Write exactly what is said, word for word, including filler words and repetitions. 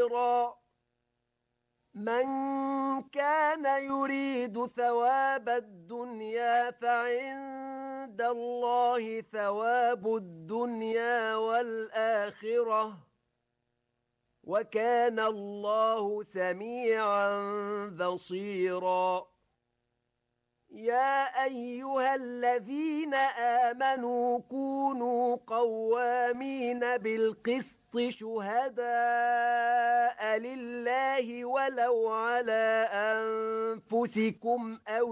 خيرا. من كان يريد ثواب الدنيا فعند الله ثواب الدنيا والآخرة وكان الله سميعا بصيرا. يا أيها الذين آمنوا كونوا قوامين بالقسط شهداء لله ولو على أنفسكم أو